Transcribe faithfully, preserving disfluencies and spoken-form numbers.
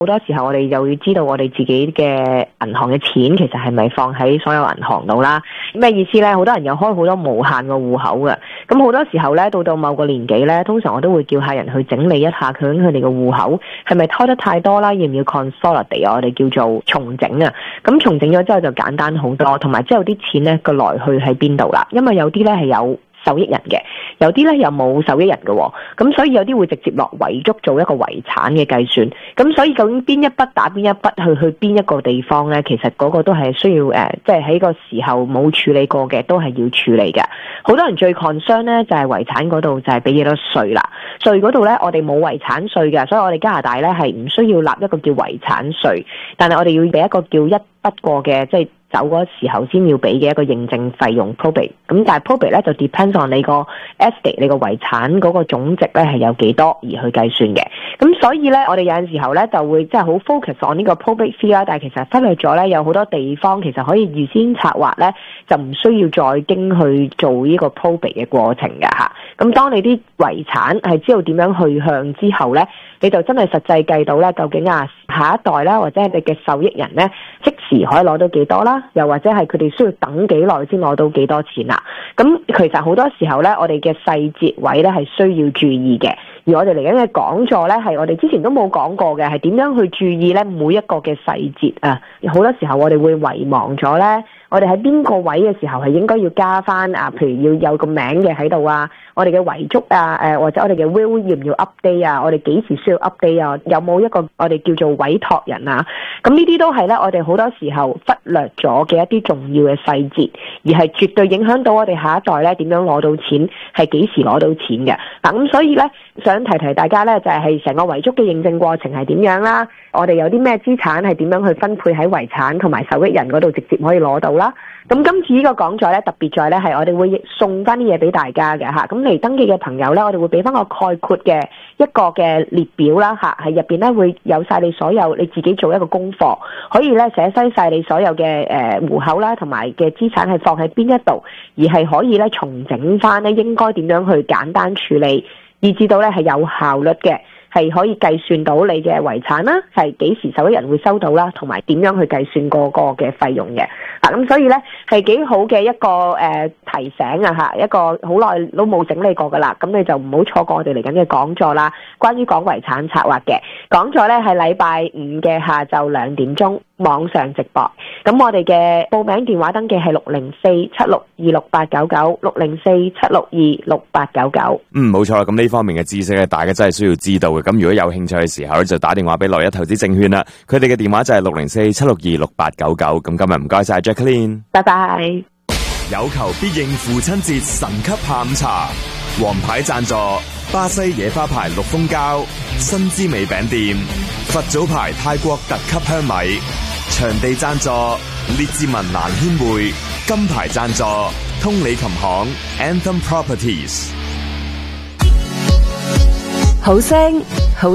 好多時候我哋又要知道我哋自己嘅銀行嘅錢其實係咪放喺所有銀行度啦？咩意思呢？好多人又開好多無限個戶口嘅，咁好多時候呢，到到某個年紀呢，通常我都會叫客人去整理一下究竟佢哋嘅戶口係咪拖得太多啦，要唔要 consolidate 啊？我哋叫做重整啊。咁重整咗之後就簡單好多，同埋之後啲錢呢個來去喺邊度啦？因為有啲呢係有受益人嘅，有啲咧又冇受益人嘅，咁所以有啲會直接落遺囑做一個遺產嘅計算，咁所以究竟邊一筆打邊一筆去去邊一個地方咧，其實嗰個都係需要誒，即係喺個時候冇處理過嘅，都係要處理嘅。好多人最 concern 咧就係遺產嗰度就係俾幾多稅啦，稅嗰度咧我哋冇遺產稅嘅，所以我哋加拿大咧係唔需要納一個叫遺產稅，但係我哋要俾一個叫一筆過嘅，即係走嗰時候先要俾嘅一個認證費用 probate， 咁但係 probate 咧就 depends on 你個 estate 你個遺產嗰個總值咧係有幾多而去計算嘅，咁所以咧我哋有陣時候咧就會即係好 focus on 呢個 probate fee 啦，但係其實忽略咗咧有好多地方其實可以預先策劃咧，就唔需要再經去做呢個 probate 嘅過程嘅嚇。咁當你啲遺產係知道點樣去向之後咧，你就真係實際計到咧究竟啊下一代啦或者係你嘅受益人咧即時可以攞到幾多啦，又或者係佢哋需要等幾耐先攞到幾多錢啦。咁其實好多時候咧，我哋嘅細節位咧係需要注意嘅。而我哋嚟緊嘅講座咧，係我哋之前都冇講過嘅，係點樣去注意咧每一個嘅細節啊。好多時候我哋會遺忘咗咧，我哋喺邊個位嘅時候係應該要加翻啊，譬如要有個名嘅喺度啊，我哋嘅遺囑啊，誒或者我哋嘅 will 要唔要 update 啊，我哋幾時需要 update 啊，有冇一個我哋叫做委託人啊，咁呢啲都係咧我哋好多時候忽略咗嘅一啲重要嘅細節，而係絕對影響到我哋下一代咧點樣攞到錢，係幾時攞到錢嘅。嗱咁所以咧想提提大家咧，就係成個遺囑嘅認證過程係點樣啦，我哋有啲咩資產係點樣去分配喺遺產同埋受益人嗰度直接可以攞到啦。咁今次呢個講座咧特別在咧係我哋會送翻啲嘢俾大家嘅嚇，咁嚟登記嘅朋友咧，我哋會俾翻個概括嘅一個嘅列表啦嚇，係入邊咧會有晒你所有你自己做一個功課，可以咧寫低晒你所有嘅誒戶口啦同埋嘅資產係放喺邊一度，而係可以咧重整翻咧應該點樣去簡單處理，以至到咧係有效率嘅。係可以計算到你嘅遺產啦，係幾時受益人會收到啦，同埋點樣去計算個個嘅費用嘅。啊，咁所以咧係幾好嘅一個誒、呃、提醒啊嚇，一個好耐都冇整理過噶啦，咁你就唔好錯過我哋嚟緊嘅講座啦。關於講遺產策劃嘅講座咧係禮拜五嘅下晝兩點鐘網上直播。咁我哋嘅報名電話登記係六零四七六二六八九九，六零四七六二六八九九。 嗯，冇錯啦。咁呢方面嘅知識咧，大家真係需要知道嘅。咁如果有興趣嘅時候咧，就打電話俾來一投資證券啦。佢哋嘅電話就係六零四七六二六八九九。咁今日唔該晒 Jacqueline， 拜拜。 有求必應父親節神級下午茶，王牌贊助巴西野花牌綠蜂膠、新滋味餅店、佛祖牌泰國特級香米，場地贊助列治文蘭軒匯，金牌贊助通利琴行 Anthem Properties。 好聲好